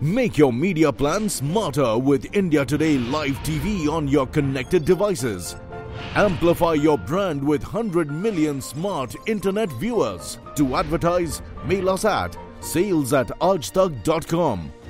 Make your media plan smarter with India Today Live TV on your connected devices. Amplify your brand with 100 million smart internet viewers. To advertise, mail us at sales@aajtak.com